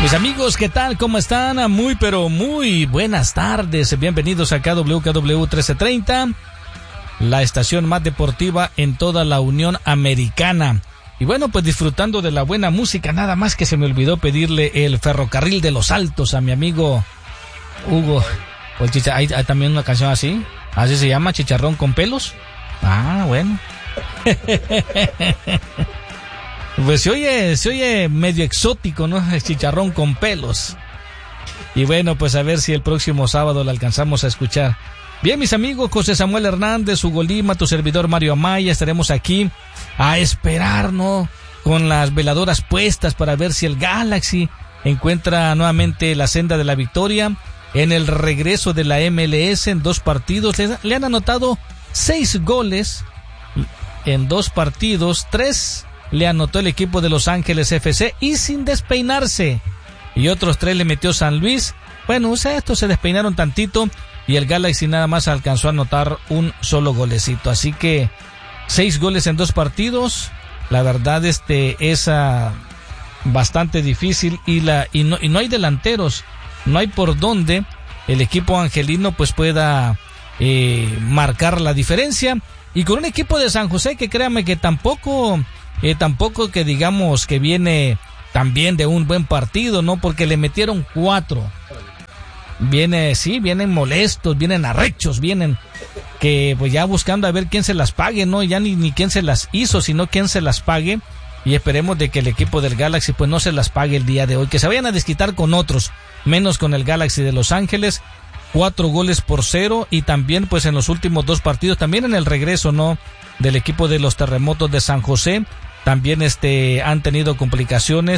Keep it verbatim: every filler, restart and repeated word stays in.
Mis amigos, ¿qué tal? ¿Cómo están? Muy, pero muy buenas tardes. Bienvenidos acá a W K W trece treinta, la estación más deportiva en toda la Unión Americana. Y bueno, pues disfrutando de la buena música, nada más que se me olvidó pedirle el Ferrocarril de los Altos a mi amigo Hugo. Pues chicha, hay, hay también una canción así, así se llama, Chicharrón con Pelos. Ah, bueno. Pues se oye, se oye medio exótico, ¿no? El Chicharrón con Pelos. Y bueno, pues a ver si el próximo sábado la alcanzamos a escuchar. Bien, mis amigos, José Samuel Hernández, Hugo Lima, tu servidor Mario Amaya, estaremos aquí a esperar, ¿no? Con las veladoras puestas para ver si el Galaxy encuentra nuevamente la senda de la victoria en el regreso de la M L S en dos partidos. Le, le han anotado seis goles en dos partidos, tres le anotó el equipo de Los Ángeles F C y sin despeinarse. Y otros tres le metió San Luis. Bueno, o sea, estos se despeinaron tantito y el Galaxy nada más alcanzó a anotar un solo golecito. Así que seis goles en dos partidos. La verdad, este es uh, bastante difícil y la y no, y no hay delanteros. No hay por dónde el equipo angelino pues pueda eh, marcar la diferencia. Y con un equipo de San José que créame que tampoco... Eh, tampoco que digamos que viene también de un buen partido, ¿no? Porque le metieron cuatro. Viene, sí, vienen molestos, vienen arrechos, vienen que pues ya buscando a ver quién se las pague, ¿no? Ya ni, ni quién se las hizo, sino quién se las pague. Y esperemos de que el equipo del Galaxy pues no se las pague el día de hoy. Que se vayan a desquitar con otros, menos con el Galaxy de Los Ángeles. Cuatro goles por cero y también pues en los últimos dos partidos, también en el regreso, ¿no? Del equipo de los Terremotos de San José. También este han tenido complicaciones